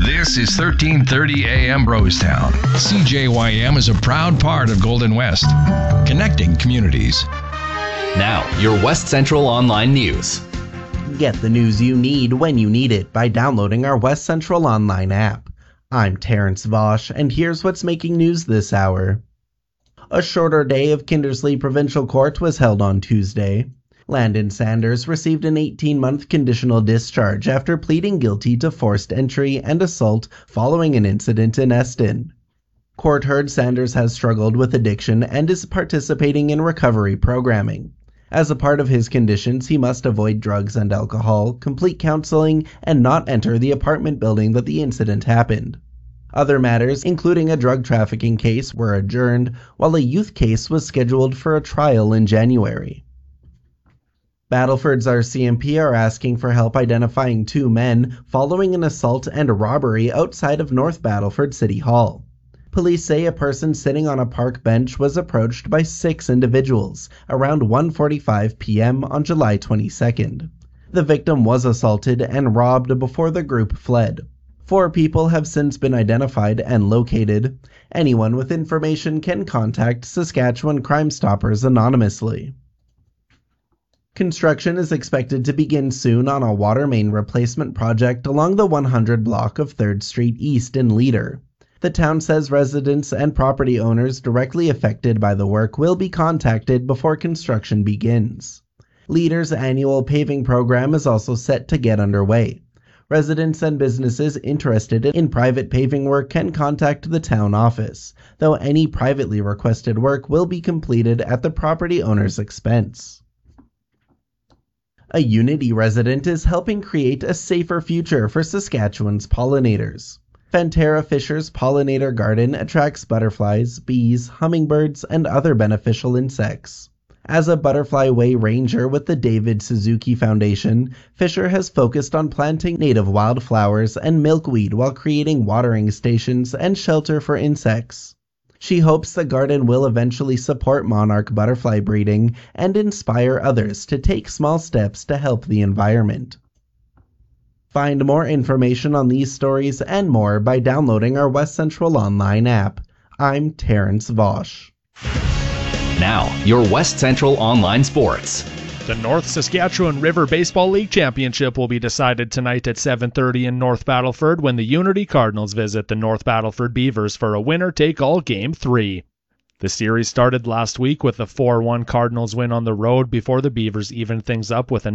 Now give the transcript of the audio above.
This is 1330 AM Brostown. CJYM is a proud part of Golden West, connecting communities. Now, your West Central Online News. Get the news you need when you need it by downloading our West Central Online app. I'm Terrence Vosch, and here's what's making news this hour. A shorter day of Kindersley Provincial Court was held on Tuesday. Landon Sanders received an 18-month conditional discharge after pleading guilty to forced entry and assault following an incident in Eston. Court heard Sanders has struggled with addiction and is participating in recovery programming. As a part of his conditions, he must avoid drugs and alcohol, complete counseling, and not enter the apartment building that the incident happened. Other matters, including a drug trafficking case, were adjourned, while a youth case was scheduled for a trial in January. Battleford's RCMP are asking for help identifying two men following an assault and a robbery outside of North Battleford City Hall. Police say a person sitting on a park bench was approached by 6 individuals around 1:45 p.m. on July 22nd. The victim was assaulted and robbed before the group fled. 4 people have since been identified and located. Anyone with information can contact Saskatchewan Crime Stoppers anonymously. Construction is expected to begin soon on a water main replacement project along the 100 block of 3rd Street East in Leader. The town says residents and property owners directly affected by the work will be contacted before construction begins. Leader's annual paving program is also set to get underway. Residents and businesses interested in private paving work can contact the town office, though any privately requested work will be completed at the property owner's expense. A Unity resident is helping create a safer future for Saskatchewan's pollinators. Fantera Fisher's pollinator garden attracts butterflies, bees, hummingbirds, and other beneficial insects. As a Butterfly Way Ranger with the David Suzuki Foundation, Fisher has focused on planting native wildflowers and milkweed while creating watering stations and shelter for insects. She hopes the garden will eventually support monarch butterfly breeding and inspire others to take small steps to help the environment. Find more information on these stories and more by downloading our West Central Online app. I'm Terrence Vosch. Now, your West Central Online Sports. The North Saskatchewan River Baseball League Championship will be decided tonight at 7:30 in North Battleford when the Unity Cardinals visit the North Battleford Beavers for a winner-take-all Game 3. The series started last week with a 4-1 Cardinals win on the road before the Beavers evened things up with a